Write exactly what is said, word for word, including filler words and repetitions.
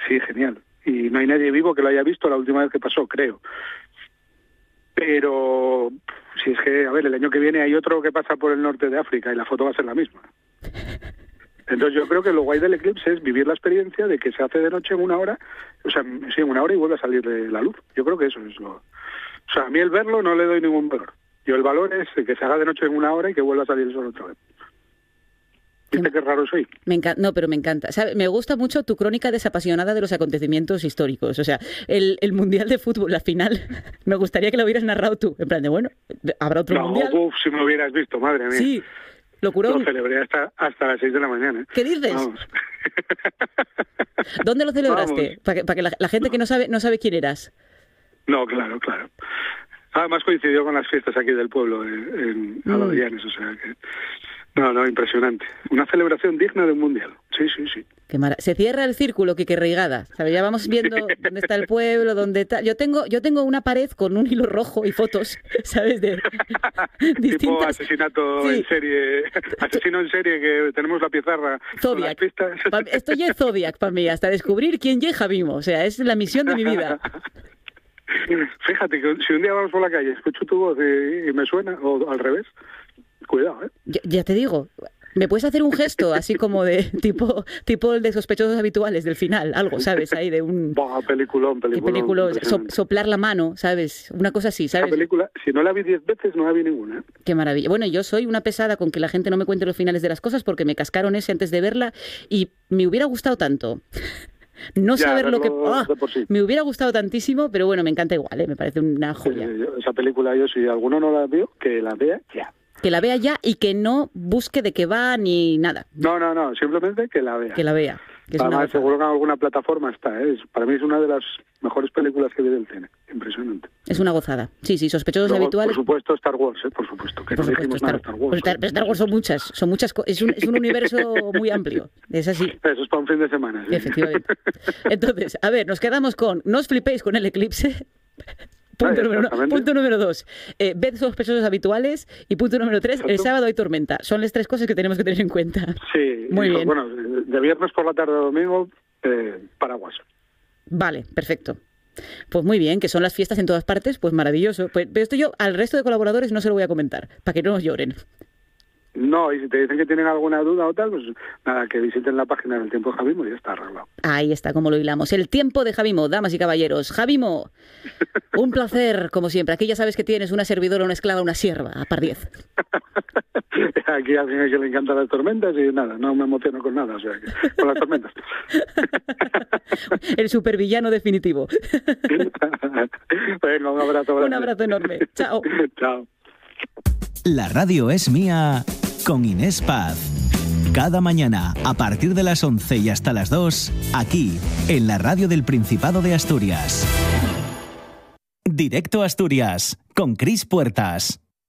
sí, genial. Y no hay nadie vivo que lo haya visto la última vez que pasó, creo. Pero si es que, a ver, el año que viene hay otro que pasa por el norte de África y la foto va a ser la misma. Entonces yo creo que lo guay del eclipse es vivir la experiencia de que se hace de noche en una hora, o sea, sí, en una hora y vuelve a salir de la luz. Yo creo que eso es lo... O sea, a mí el verlo no le doy ningún valor. Yo el valor es que se haga de noche en una hora y que vuelva a salir el sol otra vez. ¿Viste qué raro soy? Me encanta, no, pero me encanta. ¿Sabe? Me gusta mucho tu crónica desapasionada de los acontecimientos históricos. O sea, el, el Mundial de Fútbol, la final, me gustaría que lo hubieras narrado tú. En plan de, bueno, ¿habrá otro no, Mundial? Uf, si me lo hubieras visto, madre mía. Sí. Locurón. Lo celebré hasta, hasta las seis de la mañana. ¿eh? ¿Qué dices? Vamos. ¿Dónde lo celebraste? Para que, para que la, la gente que no sabe no sabe quién eras. No, claro, claro. Además coincidió con las fiestas aquí del pueblo, en, en Alodianes, o sea que... No, no, impresionante. Una celebración digna de un mundial. Sí, sí, sí. Qué mara... Se cierra el círculo, Quique Reigada. ¿Sabes? Ya vamos viendo dónde está el pueblo, dónde está... Yo tengo, yo tengo una pared con un hilo rojo y fotos, ¿sabes? De distintas... Tipo asesinato sí. en serie, asesino en serie, que tenemos la pizarra Zodiac. Con las pistas. Pa... Esto ya es Zodiac para mí, hasta descubrir quién es Javimo. O sea, es la misión de mi vida. Fíjate que si un día vamos por la calle, escucho tu voz y, y me suena, o al revés... Cuidado, ¿eh? Ya, ya te digo, ¿me puedes hacer un gesto así como de tipo tipo el de Sospechosos Habituales del final? Algo, ¿sabes? Ahí de un... Bah, peliculón, peliculón. peliculón so, soplar la mano, ¿sabes? Una cosa así, ¿sabes? La película, si no la vi diez veces, no la vi ninguna. ¿eh? Qué maravilla. Bueno, yo soy una pesada con que la gente no me cuente los finales de las cosas porque me cascaron ese antes de verla y me hubiera gustado tanto. No ya, saber lo que... ¡Oh! Sí. Me hubiera gustado tantísimo, pero bueno, me encanta igual, ¿eh? Me parece una joya. Sí, yo, esa película, yo si alguno no la vio, que la vea ya. Que la vea ya y que no busque de qué va ni nada. No, no, no, simplemente que la vea. Que la vea. Que es Además, seguro que en alguna plataforma está, ¿eh? Para mí es una de las mejores películas que vi del cine. Impresionante. Es una gozada. Sí, sí, Sospechosos Luego, Habituales. Por supuesto, Star Wars, ¿eh? Por supuesto. Que por no supuesto, Star, Star, Star Wars. Star, Star Wars son muchas, son muchas cosas. Es un, es un universo muy amplio. Es así. Eso es para un fin de semana. ¿sí? Efectivamente. Entonces, a ver, nos quedamos con, no os flipéis con el eclipse. Punto, número, uno, punto número dos, eh, ved Sospechosos Habituales. Y punto número tres, el sábado hay tormenta. Son las tres cosas que tenemos que tener en cuenta. Sí, muy bien. Bueno, de viernes por la tarde a domingo, eh, paraguas. Vale, perfecto. Pues muy bien, que son las fiestas en todas partes, pues maravilloso. Pues, pero esto yo al resto de colaboradores no se lo voy a comentar, para que no nos lloren. No, y si te dicen que tienen alguna duda o tal, pues nada, que visiten la página del Tiempo de Javimo y ya está arreglado. Ahí está, como lo hilamos. El Tiempo de Javimo, damas y caballeros. Javimo, un placer, como siempre. Aquí ya sabes que tienes una servidora, una esclava, una sierva, a par diez. Aquí a alguien que le encantan las tormentas y nada, no me emociono con nada, o sea, que, con las tormentas. El supervillano definitivo. Venga, un abrazo grande. Un abrazo enorme. Chao. Chao. La radio es mía con Inés Paz. Cada mañana, a partir de las once y hasta las dos, aquí, en la radio del Principado de Asturias. Directo a Asturias, con Cris Puertas.